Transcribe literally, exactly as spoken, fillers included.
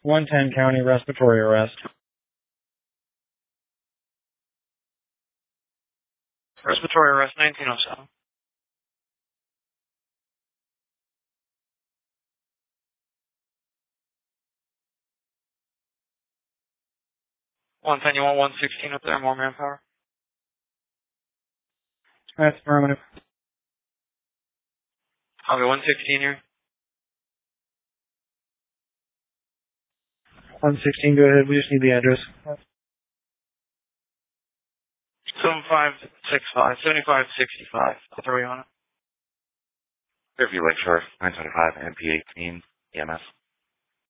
one ten County respiratory arrest. Respiratory arrest, nineteen oh seven. one ten, you want one sixteen up there, more manpower? That's affirmative. Okay, one sixteen here. one sixteen, go ahead. We just need the address. seven five six five, seventy-five sixty-five. I'll throw you on it. Fairview Lakeshore, nine twenty-five, M P eighteen, E M S.